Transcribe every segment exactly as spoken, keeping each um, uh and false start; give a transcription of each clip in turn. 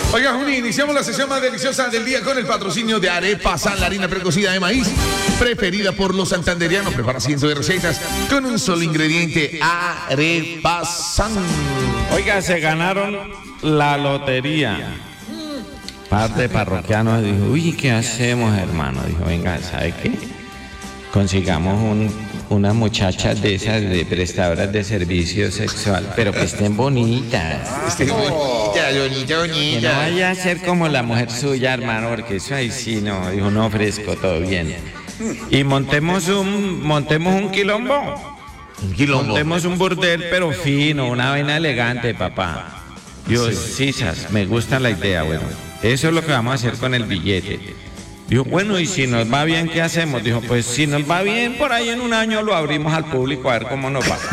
Oiga, Juni, iniciamos la sesión más deliciosa del día con el patrocinio de Arepa San, la harina precocida de maíz, preferida por los santanderianos. Prepara cientos de recetas con un solo ingrediente, Arepa San. Oiga, se ganaron la lotería. Par de parroquianos dijo, uy, ¿qué hacemos, hermano? Dijo, venga, ¿sabe qué? Consigamos un, unas muchachas de esas de prestadoras de servicio sexual, pero que estén bonitas. Estén bonitas, bonita, Que no bonita. vaya a ser como la mujer suya, hermano, porque eso ahí sí no, dijo, no ofrezco, todo bien. Y montemos un, montemos un quilombo. Un quilombo. Montemos un burdel, pero fino, una vaina elegante, papá. Dios, sisas, me gusta la idea, bueno. Eso es lo que vamos a hacer con el billete. Dijo, bueno, y si nos va bien, ¿qué hacemos? Dijo, pues si nos va bien, por ahí en un año lo abrimos al público a ver cómo nos va.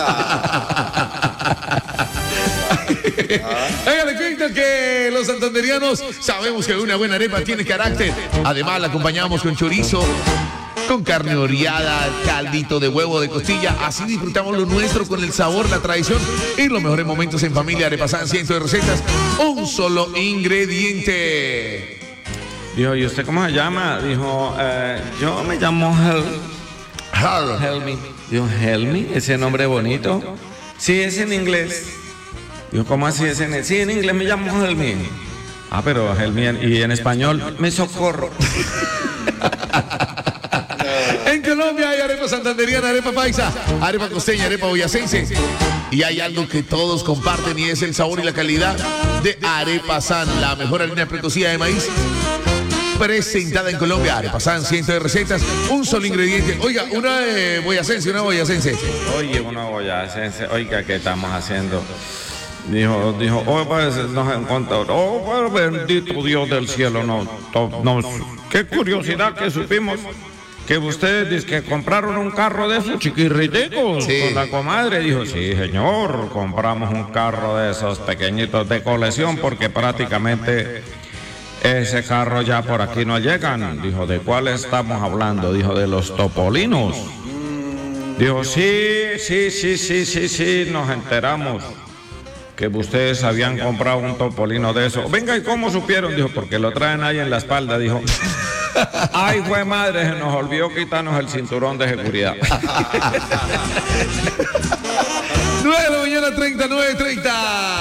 Oiga, le cuento que los santanderianos sabemos que una buena arepa tiene carácter. Además, la acompañamos con chorizo, con carne oreada, caldito de huevo de costilla. Así disfrutamos lo nuestro con el sabor, la tradición y los mejores momentos en familia. Arepa San, cientos de recetas, un solo ingrediente. Dijo, ¿y usted cómo se llama? Dijo, eh, yo me llamo Hel Harold. Helmi. Dijo, Helmi, ese nombre bonito. Sí, es en inglés. Dijo, ¿cómo así es en inglés? Sí, en inglés me llamo Helmi. Ah, pero Helmi, y en español, me socorro. En Colombia hay arepa santanderiana, arepa paisa, arepa costeña, arepa boyacense. Y hay algo que todos comparten y es el sabor y la calidad de Arepa San, la mejor harina precocida de maíz presentada en Colombia. Arepa San, cientos de recetas, un solo ingrediente. Oiga, una eh, boyacense, una boyacense. Oye, una boyacense, oiga, ¿qué estamos haciendo? Dijo, dijo, oh, pues nos encontró, oh, pues, bendito Dios del cielo, no, to- nos, qué curiosidad que supimos que ustedes dice que compraron un carro de esos chiquirriticos Sí. con la comadre. Dijo, sí, señor, compramos un carro de esos pequeñitos de colección porque prácticamente ese carro ya por aquí no llegan. Dijo, ¿de cuál estamos hablando? Dijo, de los topolinos. Dijo, sí, sí, sí, sí, sí, sí, nos enteramos que ustedes habían comprado un topolino de eso. Venga, ¿y cómo supieron? Dijo, porque lo traen ahí en la espalda. Dijo, ay, fue madre, se nos olvidó quitarnos el cinturón de seguridad. nueve de la mañana, treinta, nueve treinta.